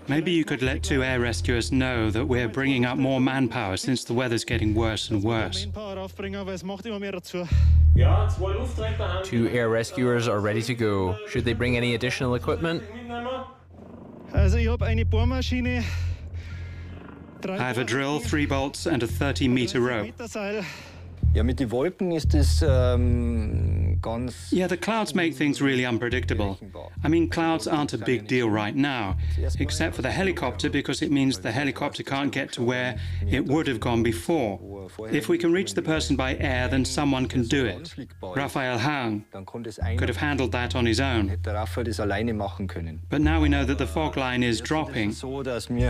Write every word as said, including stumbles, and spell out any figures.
Maybe you could let two air rescuers know that we're bringing up more manpower since the weather's getting worse and worse. Two air rescuers are ready to go. Should they bring any additional equipment? I have a drill, three bolts, and a thirty meter rope. Ja, mit den Wolken ist es ähm, ganz... Yeah, the clouds make things really unpredictable. I mean, clouds aren't a big deal right now, except for the helicopter, because it means the helicopter can't get to where it would have gone before. If we can reach the person by air, then someone can do it. Raphael Hahn could have handled that on his own. Hätte Raphael das alleine machen können. But now we know that the fog line is dropping. So, dass wir